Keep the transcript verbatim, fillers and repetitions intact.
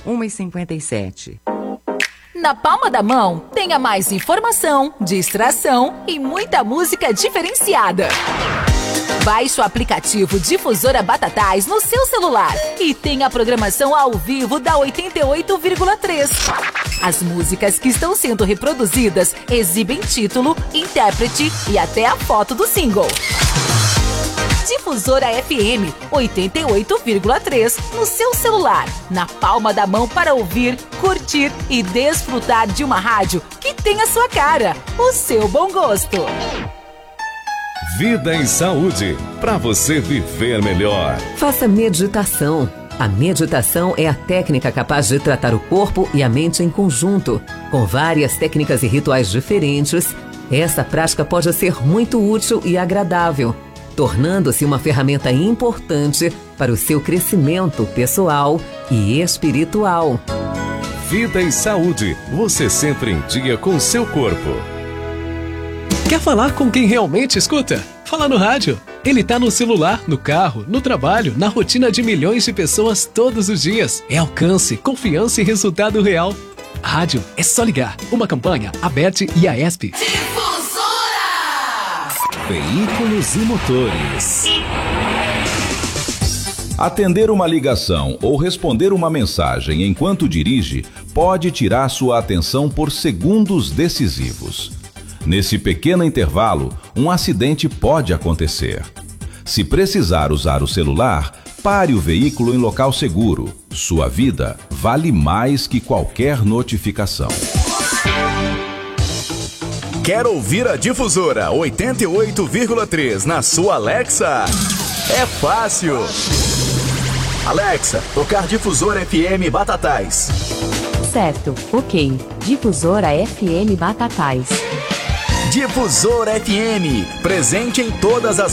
uma e cinquenta e sete. Na palma da mão, tenha mais informação, distração e muita música diferenciada. Baixe o aplicativo Difusora Batatais no seu celular e tenha a programação ao vivo da oitenta e oito vírgula três. As músicas que estão sendo reproduzidas exibem título, intérprete e até a foto do single. Difusora F M oitenta e oito vírgula três no seu celular, na palma da mão para ouvir, curtir e desfrutar de uma rádio que tem a sua cara, o seu bom gosto. Vida em Saúde, para você viver melhor. Faça meditação. A meditação é a técnica capaz de tratar o corpo e a mente em conjunto. Com várias técnicas e rituais diferentes, essa prática pode ser muito útil e agradável, tornando-se uma ferramenta importante para o seu crescimento pessoal e espiritual. Vida em Saúde, você sempre em dia com seu corpo. Quer falar com quem realmente escuta? Fala no rádio. Ele tá no celular, no carro, no trabalho, na rotina de milhões de pessoas todos os dias. É alcance, confiança e resultado real. Rádio é só ligar. Uma campanha, a B E T e a E S P. Difusora! Veículos e motores. Atender uma ligação ou responder uma mensagem enquanto dirige pode tirar sua atenção por segundos decisivos. Nesse pequeno intervalo, um acidente pode acontecer. Se precisar usar o celular, pare o veículo em local seguro. Sua vida vale mais que qualquer notificação. Quer ouvir a Difusora oitenta e oito vírgula três na sua Alexa? É fácil! Alexa, tocar Difusora F M Batatais. Certo, ok. Difusora F M Batatais. Difusora F M, presente em todas as